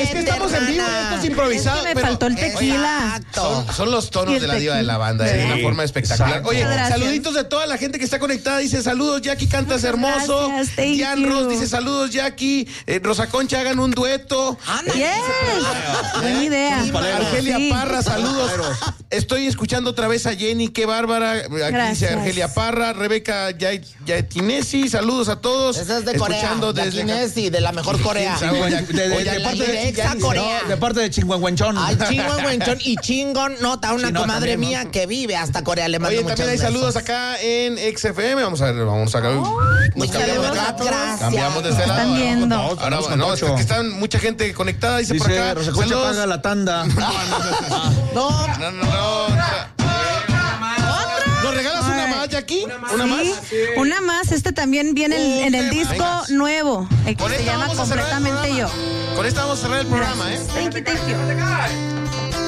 Es que estamos en vivo, esto es improvisado. Es que me faltó el tequila. Son los tonos de la diva de la banda, de una forma espectacular. Exacto. Oye, Gracias. saluditos de toda la gente que está conectada. Dice saludos, Jackie, cantas hermoso. Gracias, thank Jan you. Ross dice saludos, Jackie. Rosa Concha, hagan un dueto. Yes. Buena idea. Argelia Sí. Parra, saludos. Estoy escuchando otra vez a Jenny, qué bárbara. Aquí dice Gracias. Argelia Parra, Rebeca Yatinesi, saludos a todos. Esa es de Corea. Escuchando De desde Guinesi, de la mejor Corea. De Corea. de parte de Chinguanguenchón. Ay, Chingon, y Chingon, nota una Chinota comadre también, mía ¿no? que vive hasta Corea. Le mando Oye, muchos también hay besos. saludos acá en XFM. Vamos a ver, nos cambiamos de acá. Gracias. Cambiamos de este lado. Están viendo. Ahora, Vamos con no, Tocho. es que están mucha gente conectada, dice por Dice, acá. Rosa Concha Saludos. paga la tanda. No, No. ¿Nos regalas una más, Jackie? ¿Una más? Sí, una más. Este también viene en el disco venga. nuevo, el que Con se esta llama vamos a cerrar el Completamente Yo. programa. Con esta vamos a cerrar el programa, ¿eh? Thank you.